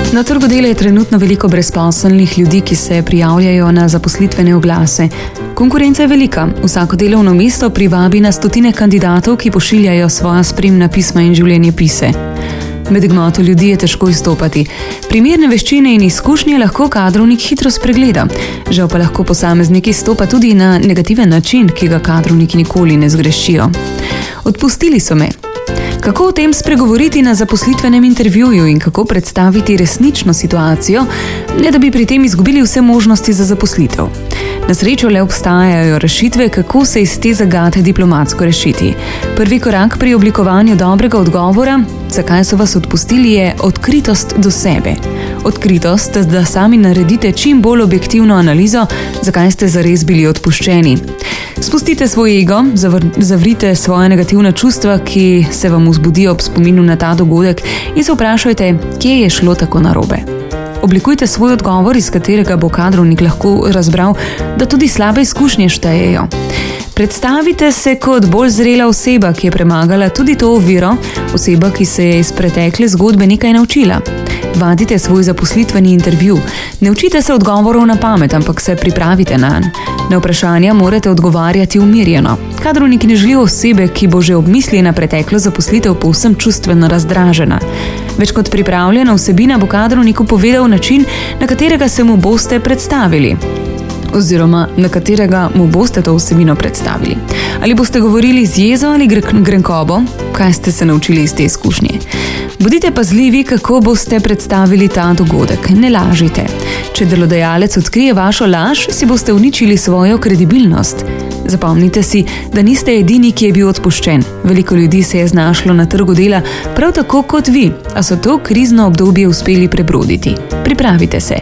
Na trgu dela je trenutno veliko brezposelnih ljudi, ki se prijavljajo na zaposlitvene oglase. Konkurenca je velika. Vsako delovno mesto privabi na stotine kandidatov, ki pošiljajo svoja spremna pisma in življenjepise. Med gmoto ljudi je težko izstopati. Primerne veščine in izkušnje lahko kadrovnik hitro spregleda. Žal pa lahko posameznik izstopa tudi na negativen način, ki ga kadrovniki nikoli ne zgrešijo. Odpustili so me. Kako o tem spregovoriti na zaposlitvenem intervjuju in kako predstaviti resnično situacijo, ne da bi pri tem izgubili vse možnosti za zaposlitev? Na srečo le obstajajo rešitve, kako se iz te zagate diplomatsko rešiti. Prvi korak pri oblikovanju dobrega odgovora, zakaj so vas odpustili, je odkritost do sebe. Odkritost, da sami naredite čim bolj objektivno analizo, zakaj ste zares bili odpuščeni. Spustite svoj ego, zavrite svoje negativna čustva, ki se vam vzbudijo ob spominu na ta dogodek in se vprašajte, kje je šlo tako narobe. Oblikujte svoj odgovor, iz katerega bo kadrovnik lahko razbral, da tudi slabe izkušnje štejejo. Predstavite se kot bolj zrela oseba, ki je premagala tudi to oviro, oseba, ki se je iz pretekle zgodbe nekaj naučila. Vadite svoj zaposlitveni intervju. Ne učite se odgovorov na pamet, ampak se pripravite nanj. Na vprašanja morate odgovarjati umirjeno. Kadrovniki ne želijo osebe, ki bo že ob misli na preteklo zaposlitev povsem čustveno razdražena. Več kot pripravljena vsebina bo kadrovniku povedal način, na katerega se mu boste predstavili. Oziroma, na katerega mu boste to vsebino predstavili. Ali boste govorili z jezo ali grenkobo? Kaj ste se naučili iz te izkušnje? Bodite pazljivi, kako boste predstavili ta dogodek. Ne lažite. Če delodajalec odkrije vašo laž, si boste uničili svojo kredibilnost. Zapomnite si, da niste edini, ki je bil odpuščen. Veliko ljudi se je znašlo na trgu dela prav tako kot vi, a so to krizno obdobje uspeli prebroditi. Pripravite se.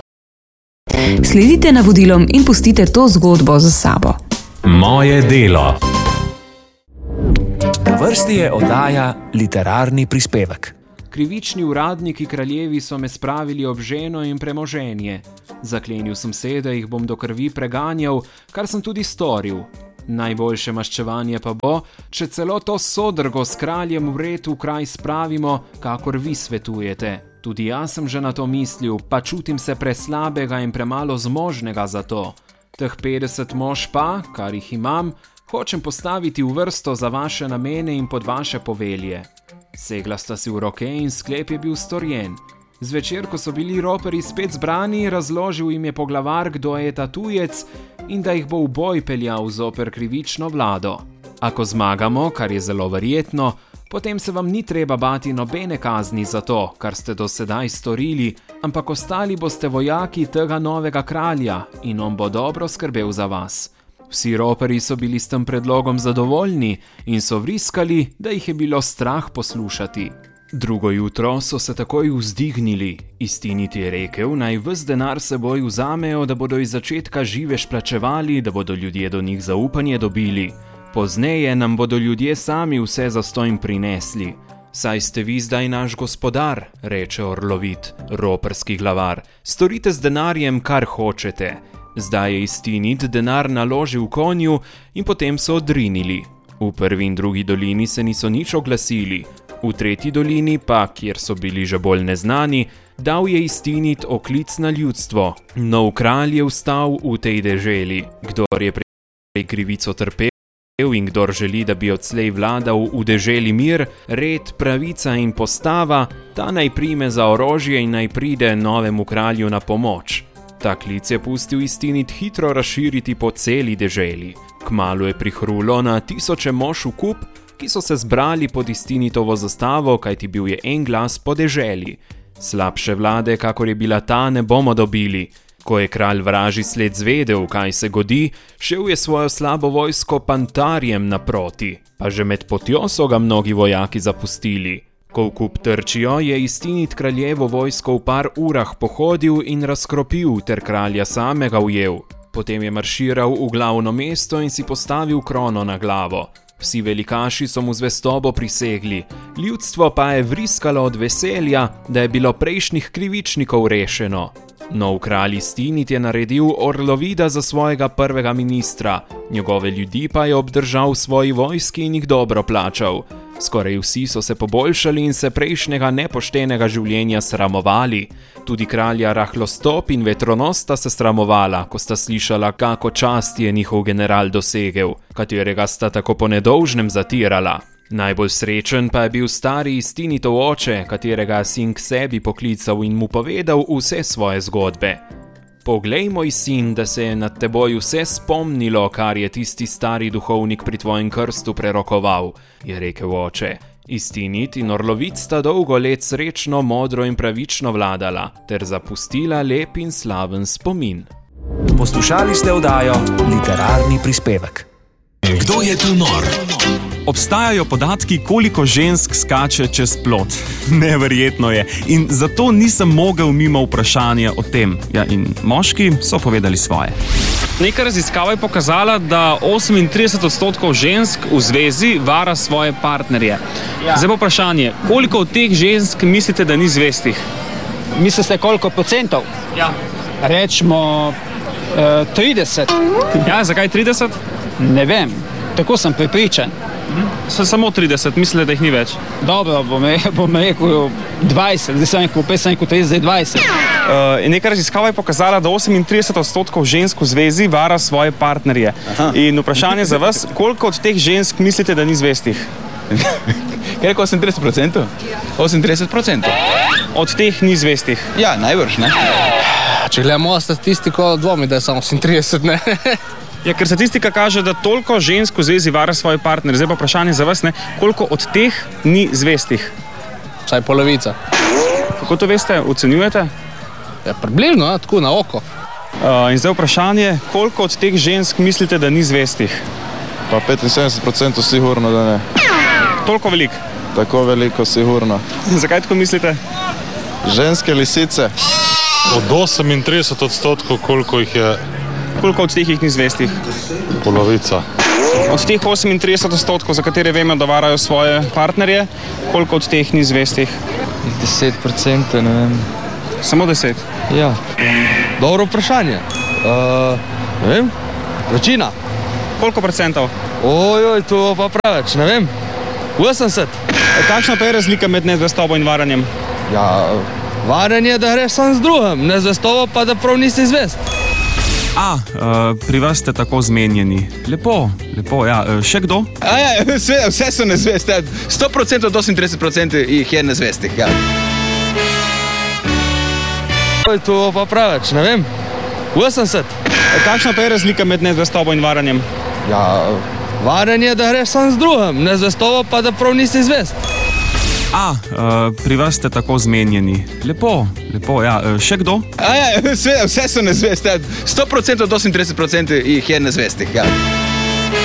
Sledite navodilom in pustite to zgodbo za sabo. Moje delo. Na vrsti je oddaja Literarni prispevek. Krivični uradniki kraljevi so me spravili ob ženo in premoženje. Zaklenil sem se, da jih bom do krvi preganjal, kar sem tudi storil. Najboljše maščevanje pa bo, če celo to sodrgo s kraljem vred v kraj spravimo, kakor vi svetujete. Tudi jaz sem že na to mislil, pa čutim se preslabega in premalo zmožnega za to. Teh 50 mož pa, kar jih imam, hočem postaviti v vrsto za vaše namene in pod vaše povelje. Segla sta si v roke in sklep je bil storjen. Zvečer, ko so bili roperji spet zbrani, razložil jim je poglavar, kdo je ta tujec in da jih bo v boj peljal zoper krivično vlado. Ako zmagamo, kar je zelo verjetno, potem se vam ni treba bati nobene kazni za to, kar ste do sedaj storili, ampak ostali boste vojaki tega novega kralja in on bo dobro skrbel za vas. Vsi roperji so bili s tem predlogom zadovoljni in so vriskali, da jih je bilo strah poslušati. Drugo jutro so se takoj vzdignili. Istinit je rekel, naj ves denar seboj vzamejo, da bodo iz začetka živež plačevali, da bodo ljudje do njih zaupanje dobili. Pozneje nam bodo ljudje sami vse zastonj prinesli. Saj ste vi zdaj naš gospodar, reče Orlovit, roperski glavar. Storite z denarjem, kar hočete. Zdaj je Istinit denar naložil konju in potem so odrinili. V prvi in drugi dolini se niso nič oglasili. V tretji dolini pa, kjer so bili že bolj neznani, dal je Istinit oklic na ljudstvo. Nov kralj je vstal v tej deželi. Kdor je prej krivico trpel in kdor želi, da bi odslej vladal v deželi mir, red, pravica in postava, ta naj prime za orožje in naj pride novemu kralju na pomoč. Ta klic je pustil Istinit hitro razširiti po celi deželi. Kmalu je prihrulo na tisoče mož v kup, ki so se zbrali pod Istinitovo zastavo, kajti bil je en glas po deželi. Slabše vlade, kakor je bila ta, ne bomo dobili. Ko je kralj vražji sled zvedel, kaj se godi, šel je svojo slabo vojsko pantarjem naproti, pa že med potjo so ga mnogi vojaki zapustili. Ko v kup trčijo, je Istinit kraljevo vojsko v par urah pohodil in razkropil ter kralja samega ujel. Potem je marširal v glavno mesto in si postavil krono na glavo. Vsi velikaši so mu zvestobo prisegli, ljudstvo pa je vriskalo od veselja, da je bilo prejšnjih krivičnikov rešeno. Nov kralj Istinit je naredil Orlovida za svojega prvega ministra, njegove ljudi pa je obdržal v svoji vojski in jih dobro plačal. Skoraj vsi so se poboljšali in se prejšnjega nepoštenega življenja sramovali. Tudi kralja Rahlostop in Vetronos sta se sramovala, ko sta slišala, kako čast je njihov general dosegel, katerega sta tako po nedolžnem zatirala. Najbolj srečen pa je bil stari Istinitov oče, katerega sin k sebi poklical in mu povedal vse svoje zgodbe. Poglej, moj sin, da se je nad teboj vse spomnilo, kar je tisti stari duhovnik pri tvojem krstu prerokoval, je rekel oče. Istinit in Orlovid sta dolgo let srečno, modro in pravično vladala, ter zapustila lep in slaven spomin. Poslušali ste oddajo Literarni prispevek. Kdo je tu nor? Obstajajo podatki, koliko žensk skače čez plot. Neverjetno je. In zato nisem mogel mimo vprašanja o tem. Ja, in moški so povedali svoje. Neka raziskava je pokazala, da 38% žensk v zvezi vara svoje partnerje. Zdaj pa vprašanje, koliko od teh žensk mislite, da ni zvestih? Mislite, koliko procentov? Ja. Rečemo 30. Ja, zakaj 30? Ne vem, tako sem prepričan. Samo 30, mislite, da jih ni več? Dobro, bom rekel 20, zdaj sem rekel 30, zdaj 20. Neka raziskava je pokazala, da 38% žensk v zvezi vara svoje partnerje. Aha. In vprašanje za vas, koliko od teh žensk mislite, da ni zvestih? Kaj rekel 38%? 38%. Od teh ni zvestih? Ja, najbrž, ne? Če gledamo statistiko, dvomi, da je samo 38, ne? Ja, ker statistika kaže, da toliko žensk v zvezi vara svoje partnerje. Zdaj pa vprašanje za vas, ne? Koliko od teh ni zvestih? Vsaj polovica. Kako to veste? Ocenjujete? Ja, približno, tako na oko. In zdaj vprašanje, koliko od teh žensk mislite, da ni zvestih? Pa 75% sigurno, da ne. Toliko veliko? Tako veliko, sigurno. Zakaj tako mislite? Ženske lisice. Od 38%, koliko jih je? Koliko od teh jih ni zvestih? Polovica. Od teh 38%, za katere vemo, da varajo svoje partnerje, koliko od teh ni zvestih? 10%, ne vem. Samo 10? Ja. Dobro vprašanje. Ne vem. Večina. Koliko procentov? Ojoj, to pa preveč, ne vem. 80. Kakšna pa je razlika med nezvestobo in varanjem? Ja, varanje, da greš sam z drugim, nezvestobo pa, da prav nisi zvest. Pri vas ste tako zmenjeni. Lepo, ja. Še kdo? Ja, vse so nezveste. 100% od 38% jih je nezvestih, ja. Oj, to pa preveč, ne vem. 80. Kakšna pa je razlika med nezvestobo in varanjem? Ja, varanje, da greš sam z drugim, nezvestobo pa, da prav nisi zvest. Pri vas ste tako zmenjeni. Lepo, ja. Še kdo? Ja, vse so nezveste. 100% od 38% jih je nezvestih, ja.